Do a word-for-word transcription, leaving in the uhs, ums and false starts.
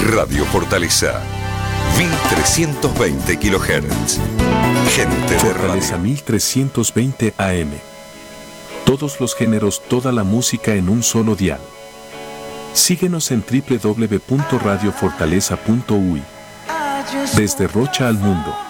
Radio Fortaleza, mil trescientos veinte kilohertz. Gente de Fortaleza radio. mil trescientos veinte A M. Todos los géneros, toda la música en un solo dial. Síguenos en doble u doble u doble u punto radio fortaleza punto u y. Desde Rocha al mundo.